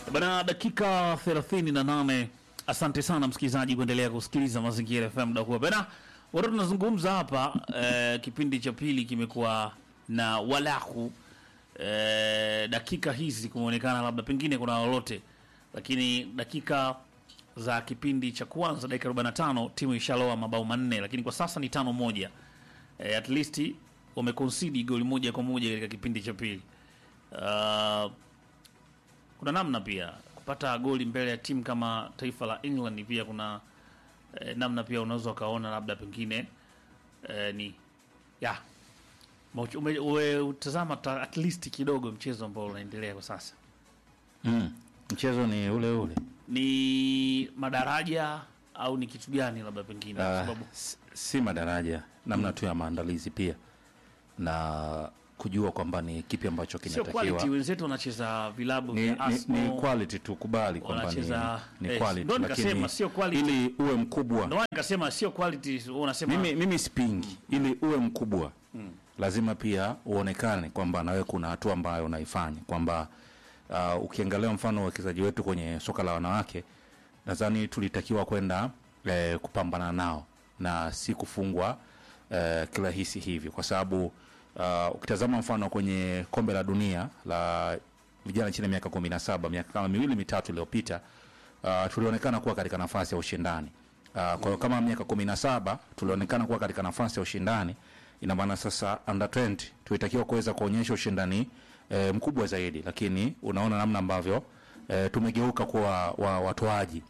Bana, dakika 38. Asante sana msikilizaji kuendelea kusikiliza Mazingira FM muda huo. Bana, watu tunazungumza hapa kipindi cha pili kimekuwa na walahu dakika hizi kuonekana labda pengine kuna lolote, lakini dakika za kipindi cha kwanza dakika 45 timu ishaloa mabao manne, lakini kwa sasa ni 5-1. At least wameconcede goli moja kwa moja katika kipindi cha pili. Kuna namna pia kupata goli mbele ya timu kama taifa la England, pia kuna namna pia unaweza kaona labda pengine ni ya utazama at least kidogo mchezo ambao unaendelea kwa sasa. Mchezo ni ule ule, ni madaraja au ni kitu gani labda pengine kwa sababu si madaraja, namna tu ya maandalizi pia na kujua kwamba ni kipi ambacho sio kinatakiwa. quality. Wenzetu wanacheza vilabu vya Arsenal, ni quality tu, kubali kwamba ni quality, ndio nikasema sio quality ili uwe mkubwa. Ndio nikasema sio quality, unasema mimi spingi ili uwe mkubwa lazima pia uonekane kwamba nawe kuna hatua ambayo unaifanya, kwamba ukiangalia mfano wachezaji wetu kwenye soka la wanawake, nadhani tulitakiwa kwenda kupambana nao na si kufungwa kirahisi hivi, kwa sababu ukitazama mfano kwenye kombe la dunia la vijana chini ya miaka 17 miaka kama miwili mitatu iliyopita, tulionekana kuwa katika nafasi ya ushindani. Kwa hiyo kama miaka 17 tulionekana kuwa katika nafasi ya ushindani, ina maana sasa under 20 tulitakiwa kuweza kuonyesha ushindani mkubwa zaidi, lakini unaona namna ambavyo tumegeuka kuwa watoaji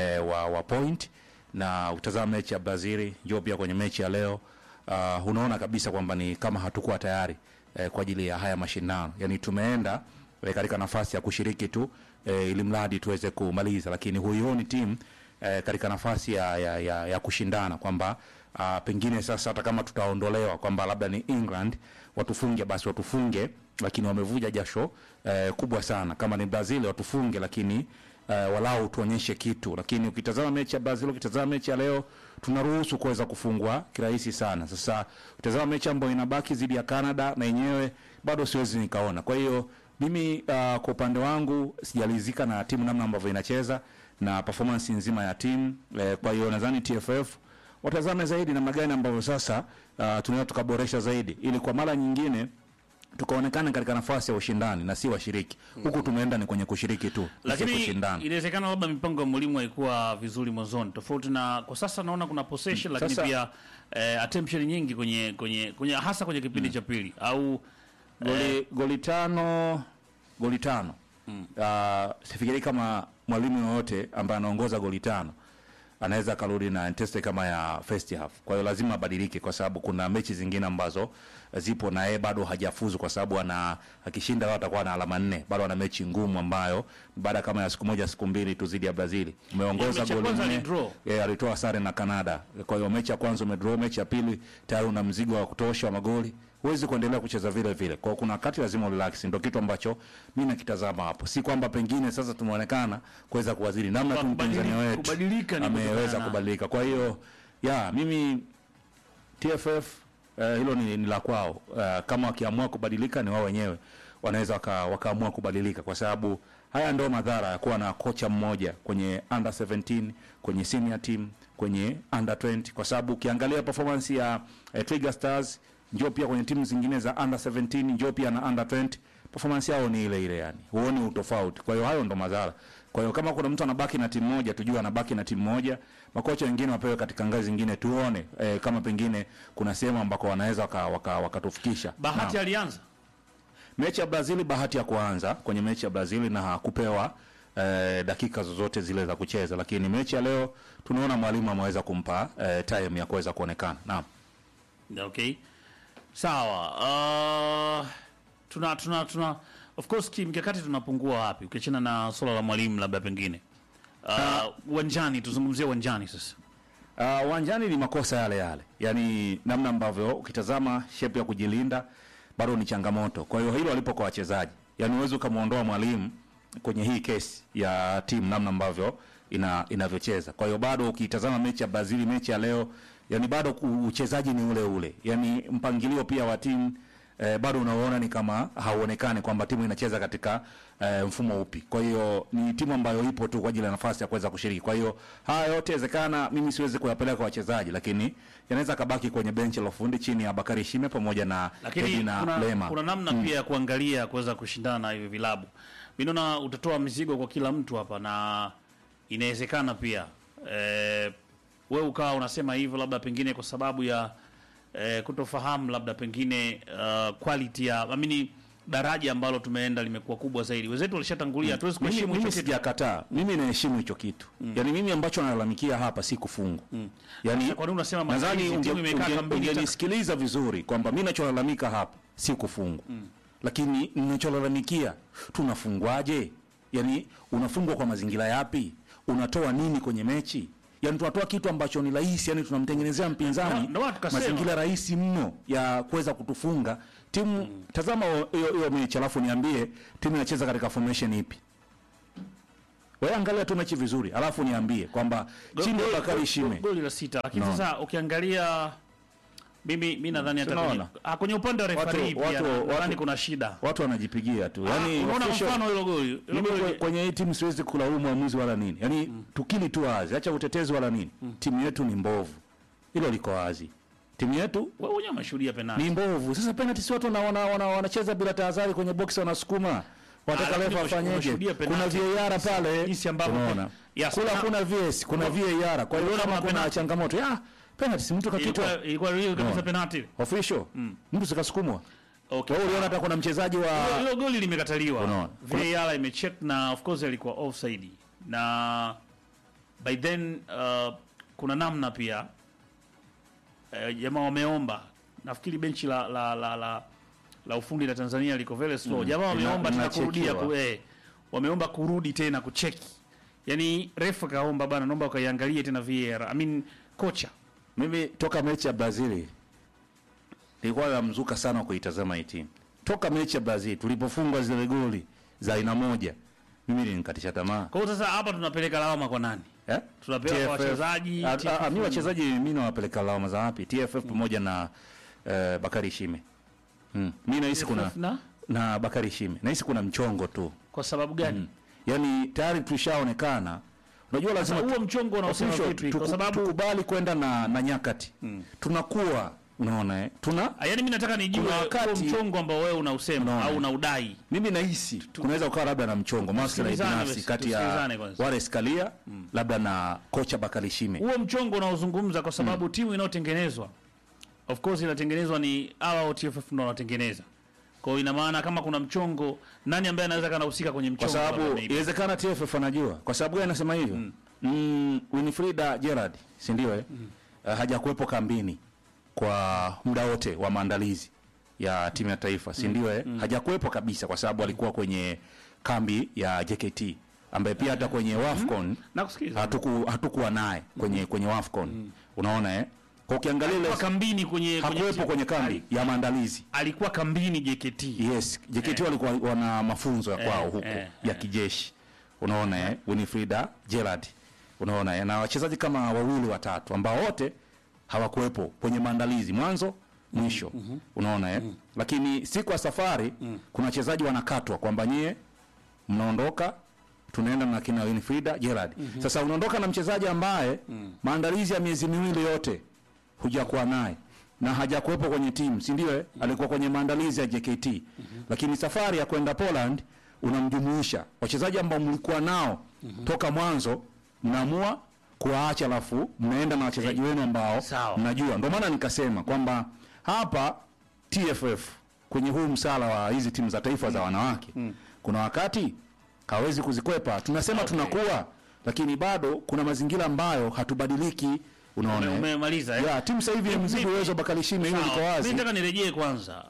wa point. Na utazama mechi ya Brazil, njoo pia kwenye mechi ya leo, unaona kabisa kwamba ni kama hatukuwa tayari kwa ajili ya haya mashindano. Yani tumeenda katika nafasi ya kushiriki tu ili mradi tuweze kumaliza, lakini huioni timu katika nafasi ya kushindana, kwamba pengine sasa hata kama tutaondolewa kwamba labda ni England watufunge, basi watufunge, lakini wamevuja jasho kubwa sana. Kama ni Brazil watufunge, lakini walau tuonyeshe kitu. Lakini ukitazama mechi ya Brazil, ukitazama mechi ya leo, tunaruhusu kuweza kufungwa kirahisi sana. Sasa utazama mechi ambayo inabaki zidi ya Canada, na yenyewe bado siwezi nikaona. Kwa hiyo mimi kwa upande wangu sijalizika na timu namna ambavyo inacheza na performance nzima ya timu. Kwa hiyo nadhani TFF watazame zaidi namna gani ambavyo sasa tunaweza tukaboresha zaidi, ili kwa mara nyingine tukaonekana katika nafasi ya ushindani na si washiriki. Huku tumeenda ni kwenye kushiriki tu, lakini inawezekana labda mipango ya mwalimu haikuwa vizuri mwanzoni, tofauti na kwa sasa naona kuna possession, lakini sasa, pia attention nyingi kwenye hasa kwenye kipindi cha pili au goli tano. Sifikiri kama mwalimu yoyote ambaye anaongoza goli 5 anaweza karudi na intensity kama ya first half. Kwa hiyo lazima abadilike, kwa sababu kuna mechi zingine ambazo zipo na yeye bado hajafuzu, kwa sababu akishinda leo atakuwa na alama 4. Bado ana mechi ngumu ambayo baada kama ya siku moja siku mbili tu zidi ya Brazil. Umeongoza goli 4, alitoa sare na Canada. Kwa hiyo mechi ya kwanza umedraw, mechi ya pili tayari una mzigo wa kutosha wa magoli. Huwezi kuendelea kucheza vile vile. Kwa hiyo kuna wakati lazima relax. Ndio kitu ambacho mimi nakitazama hapo. Si kwamba pengine sasa tumeonekana kuweza kuwazidi namna tu Tanzania wetu ameweza kubadilika. Kwa hiyo mimi TFF hilo ni la kwao. Kama wakiamua kubadilika ni wao wenyewe wanaweza wakaamua kubadilika, kwa sababu haya ndio madhara ya kuwa na kocha mmoja kwenye under 17, kwenye senior team, kwenye under 20, kwa sababu ukiangalia performance ya Trigger Stars, njoo pia kwenye timu zingine za under 17, njoo pia na under 20, performance yao ni ile ile, yani huoni utofauti. Kwa hiyo hayo ndo madhara. Kwa hiyo kama kuna mtu anabaki na timu moja, tujue anabaki na timu moja. Makocha wengine wapewe katika ngazi zingine, tuone kama pengine kuna sehemu ambako wanaweza wakatufikisha. Bahati alianza mechi ya Brazil, bahati ya kuanza kwenye mechi ya Brazil na hakupewa dakika zozote zile za kucheza, lakini mechi ya leo tunaona mwalimu ameweza kumpa time ya kuweza kuonekana. Naam. Okay. Sawa. Tuna of course kimkakati tunapungua wapi ukiachana na swala la mwalimu labda pengine uwanjani, tuzungumzie uwanjani sasa. Uwanjani ni makosa yale. Yaani namna ambavyo ukitazama shape ya kujilinda bado ni changamoto. Kwa hiyo hilo walipo kwa wachezaji. Yaani uwezo kumuondoa mwalimu kwenye hii kesi ya timu namna ambavyo inavyocheza. Kwa hiyo bado ukitazama mechi ya Brazil, mechi ya leo, yani bado uchezaji ni ule ule. Yani mpangilio pia wa timu bado unaona ni kama hauonekani kwamba timu inacheza katika mfumo upi. Kwa hiyo ni timu ambayo ipo tu kwa ajili ya nafasi ya kuweza kushiriki. Kwa hiyo haya yote inawezekana mimi siwezi kuyapeleka wachezaji, lakini yanaweza kabaki kwenye benchi la ufundi chini ya Bakari Shime pamoja na Edina Lema. Kuna namna pia ya kuangalia kuweza kushindana na hivi vilabu. Mimi naona utatoa mizigo kwa kila mtu hapa, na inawezekana pia wewe ukawa unasema hivyo labda pengine kwa sababu ya kutofahamu labda pengine quality ya daraja ambalo tumeenda limekuwa kubwa zaidi. Wenzetu walishatangulia, hatuwezi kuheshimu hicho kitu. Sijakataa. Mimi naheshimu hicho kitu. Yaani mimi ambacho nalalamikia hapa si kufungwa. Yaani kwa nini unasema nadhani timu imekaa kambini? Ungenisikiliza vizuri kwamba mimi ninacholalamika hapa si kufungwa. Lakini ninacholalamikia tunafungwaje? Yaani unafungwa kwa mazingira yapi? Unatoa nini kwenye mechi? Yaani tunatoa kitu ambacho ni rahisi, yani tunamtengenezea mpinzani mazingira rahisi mno ya kuweza kutufunga. Timu tazama hiyo mechi alafu niambie timu inacheza katika formation ipi. Wewe angalia tu mechi vizuri alafu niambie kwamba chini ya Bakari Shime goli la 6. Lakini sasa ukiangalia mimi nadhani hata kwenye upande wa referee pia nadhani kuna shida. Watu wanajipigia tu. Yaani unaona mfano hilo goli. Mimi kwenye hii timu siwezi kulaumu mwamuzi wala nini. Yaani tukili tu wazi, acha utetezi wala nini. Timu yetu ni mbovu. Hilo liko wazi. Timu yetu wewe unyo mashuhudia penalty. Ni mbovu. Sasa penalty si watu wanacheza bila tahadhari kwenye box wanasukuma. Wataka refa afanyeje? Kuna VAR pale. Jinsi ambavyo unaona. Kuna VS, kuna VAR. Kwa hiyo kama kuna changamoto, penalty si mtu kakitwa. Ilikuwa real kabisa penalty. Official. Mtu sikasukumwa. Okay. Wewe uliona hata kuna mchezaji wa hilo goli limekataliwa. VAR imecheck na of course ilikuwa offside. Na by then kuna namna pia jamaa wameomba. Nafikiri benchi la ufundi la Tanzania liko very slow. Jamaa wameomba tena kurudia wameomba kurudi tena kucheki. Yaani refa kaomba bana, naomba ukaiangalie tena VAR. Kocha. Mimi toka mechi ya Brazil nilikuwa namzuka sana kuitazama hii timu. Toka mechi ya Brazil tulipofungwa zile goli za aina moja, mimi nilikatisha tamaa. Kwa hiyo sasa hapa tunapeleka lawama kwa nani? Tunapeleka kwa wachezaji. Mimi wachezaji mimi nawapeleka lawama za wapi? TFF pamoja na Bakari Shime. Mimi nahisi kuna na Bakari Shime. Nahisi kuna mchongo tu. Kwa sababu gani? Yaani tayari tulishaonekana. Unajua lazima huo mchongo unaosema vipi? Kwa sababu tukubali kwenda na nyakati. Tunakuwa unaona yaani mimi nataka nijue huo mchongo ambao wewe unausema au unaudai. Mimi nahisi kunaweza ukawa labda na mchongo maslahi binafsi kati ya Wallace Karia labda na kocha Bakari Shime. Huo mchongo unaozungumza kwa sababu timu inayotengenezwa of course inatengenezwa ni hawa TFF ndio wanatengeneza. Kwa hiyo ina maana kama kuna mchongo, nani ambaye anaweza kanahusika kwenye mchongo? Kwa sababu inawezekana TFF anajua. Kwa sababu gani anasema hivyo? Winifrida Gerald, si ndio hajakuepo kambini kwa muda wote wa maandalizi ya timu ya taifa, si ndio hajakuepo kabisa kwa sababu alikuwa kwenye kambi ya JKT ambaye pia hata kwenye WAFCON hatukuwa naye kwenye WAFCON. Unaona kwa ukiangalia ile kambini hakuepo kwenye kambi ya maandalizi. Alikuwa kambini JKT. Yes, JKT walikuwa wana mafunzo ya kwao huko ya kijeshi. Unaona Winifrida Gerald. Unaona na wachezaji kama wawili watatu ambao wote hawakuepo kwenye maandalizi mwanzo mwisho. Unaona lakini siku ya safari kuna wachezaji wanakatwa kwamba nyie mnaondoka, tunaenda na kina Winifrida Gerald. Sasa unaondoka na mchezaji ambaye maandalizi ya miezi miwili yote hujakuwa naye na hajakuepo kwenye timu, si ndio alikuwa kwenye maandalizi ya JKT. Lakini safari ya kwenda Poland unamjumuisha wachezaji ambao mlikuwa nao toka mwanzo, mnaamua kuwaacha alafu mnaenda na wachezaji wenu ambao mnajua. Ndio maana nikasema kwamba hapa TFF kwenye huu msala wa hizi timu za taifa za wanawake kuna wakati hawezi kuzikwepa. Tunasema tunakuwa, lakini bado kuna mazingira ambayo hatubadiliki. Unaona umemaliza timu sasa hivi mzigo uwezo Bakari Shime hiyo liko wazi. Mimi nataka nirejee kwanza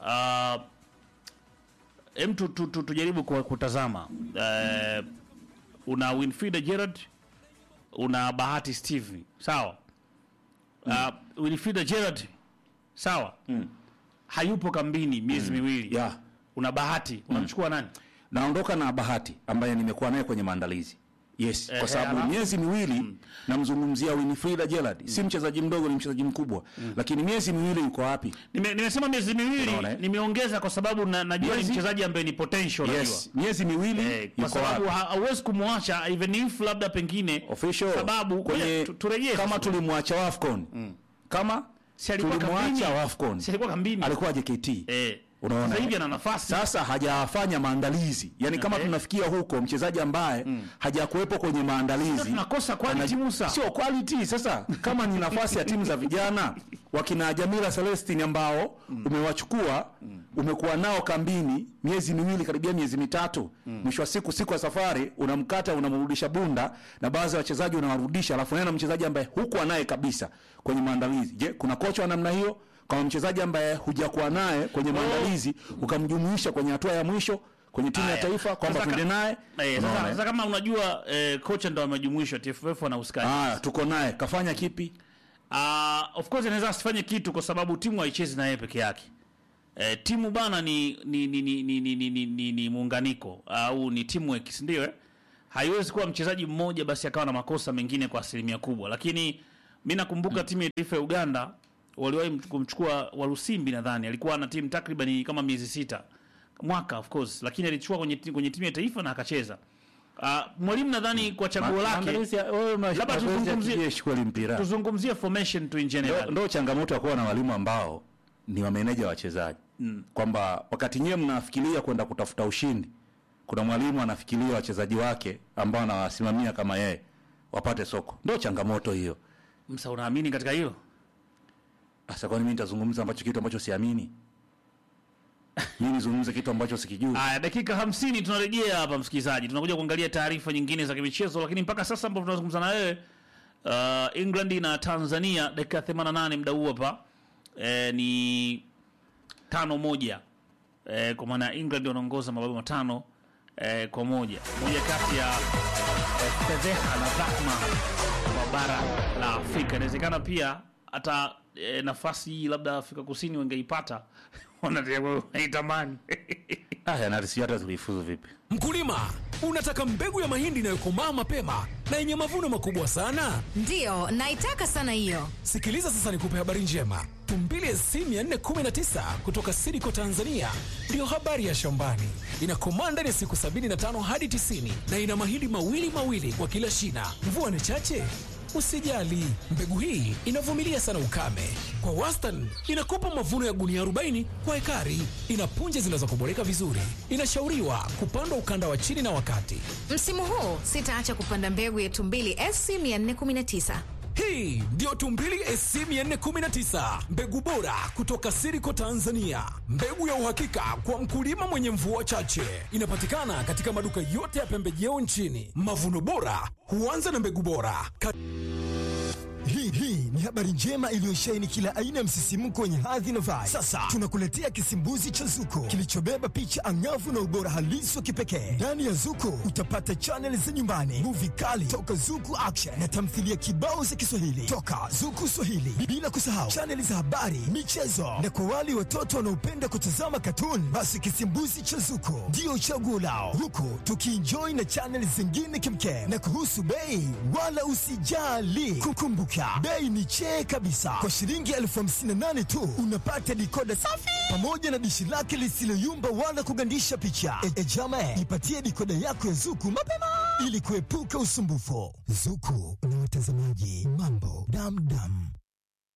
tujaribu kutazama una Winfrida Gerald, una Bahati Steve, sawa? Winfrida Gerald sawa, hayupo kambini miezi miwili. Una Bahati, unamchukua nani? Naondoka na Bahati ambaye nimekuwa naye kwenye maandalizi. Yes, kwa sababu miezi miwili namzungumzia Winfried Gerald. Si mchezaji mdogo, ni mchezaji mkubwa. Lakini miezi miwili yuko wapi? Nimesema miezi miwili, nimeongeza kwa sababu najua ni mchezaji ambaye ni potential najua. Yes, miezi miwili kwa sababu hauwezi kumwacha even if labda pengine official, sababu kwenye turejee kama tulimwacha AFCON. Kama tulimwacha AFCON. Si alikuwa kambini. Alikuwa JKT. Unaona? Sasa hivi ana nafasi. Sasa hajafanya maandalizi. Yaani kama tunafikia huko mchezaji ambaye hajakuepo kwenye maandalizi. Tunakosa quality Musa. Sio quality. Sasa kama ni nafasi ya timu za vijana wakina Jamila Celestine ambao umewachukua, umekuwa nao kambini miezi miwili karibia miezi mitatu. Mwisho wa siku ya safari unamkata, unamrudisha Bunda na baadhi ya wachezaji unawarudisha, alafu nena mchezaji ambaye huko naye kabisa kwenye maandalizi. Je, kuna kocha wa namna hiyo? Kama mchezaji ambaye hujakuwa naye kwenye maandalizi ukamjumuisha kwenye hatua ya mwisho kwenye timu ya taifa kwamba twende naye. Sasa kama unajua kocha ndo amejumuishwa, TFF anahusika. Tuko naye kafanya kipi? Of course anaweza asifanye kitu kwa sababu timu haichezi na yeye peke yake. Timu bana ni muunganiko au ni teamwork, si ndio? Haiwezi kuwa mchezaji mmoja basi akawa na makosa mengine kwa asilimia kubwa. Lakini mimi nakumbuka timu ya taifa ya Uganda waliwahi kumchukua Walusimbi, nadhani alikuwa na timu takriban kama miezi 6 mwaka of course, lakini alichukua kwenye timu ya taifa na akacheza. Mwalimu nadhani kwa chaguo lake labda tuzungumzie formation tu in general. Ndio changamoto ya kuwa na walimu ambao ni wameneja wachezaji. Kwamba wakati nyewe mnafikiria kwenda kutafuta ushindi, kuna mwalimu anafikiria wachezaji wake ambao anawasimamia kama yeye wapate soko. Ndio changamoto hiyo. Msa, unaamini katika hilo? Sasa kwa nini mimi nitazungumza kitu ambacho siamini? Mimi nizungumze kitu ambacho sikijui. Dakika 50 tunarejea hapa msikilizaji. Tunakuja kuangalia taarifa nyingine za kimichezo, lakini mpaka sasa ambapo tunazungumza na wewe England na Tanzania dakika 88 muda huu hapa ni 5-1. Kwa maana England wanaongoza mabao 5 kwa moja. Moja kati ya fedheha na dhahma kwa bara la Afrika. Inawezekana pia hata nafasi labda Afrika Kusini wangeipata wanaitamani. Yanarisi hata tulifuzu vipi? Mkulima, unataka mbegu ya mahindi inayokomaa mapema na yenye mavuno makubwa sana? Ndiyo, naitaka sana hiyo. Sikiliza sasa nikupe habari njema. Tumbili SC 419 kutoka Sidiko Tanzania ndio habari ya shambani. Inakomaa ndani ya siku 75 hadi 90 na ina mahindi mawili kwa kila shina. Mvua ni chache? Usijali, mbegu hii inavumilia sana ukame. Kwa wastani inakupa mavuno ya gunia 40 kwa ekari. Ina punje zinazokuboreka vizuri. Inashauriwa kupandwa ukanda wa chini na wakati. Msimu huu sitaacha kupanda mbegu ya Tumbili SC 419. Hii ndio Tumbili SC 419, mbegu bora kutoka Sidiko Tanzania, mbegu ya uhakika kwa mkulima mwenye mvua chache. Inapatikana katika maduka yote ya pembejeo nchini. Mavuno bora huanza na mbegu bora. Hii ni habari njema iliyosheheni kila aina ya msisimko wenye hadhi na vibe. Sasa tunakuletea kisimbuzi cha Zuko kilichobeba picha angavu na ubora halisi wa kipekee. Ndani ya Zuko utapata channel za nyumbani, movie kali toka Zuku Action na tamthilia kibao za Kiswahili toka Zuku Swahili, bila kusahau channel za habari, michezo na kwa wale watoto wanaopenda kutazama cartoon, basi kisimbuzi cha Zuko ndio chaguo lao, huku tukienjoy na channel zingine kimkem. Na kuhusu bei, wala usijali, kukumbuka bei ni chee kabisa. Kwa shilingi 58,000 tu unapata dikoda safi pamoja na dishi lake lisiloyumba wala kugandisha picha. Jama, ipatie dikoda yako ya Zuku mapema ili kuepuka usumbufu. Zuku na watazamaji, mambo damdam.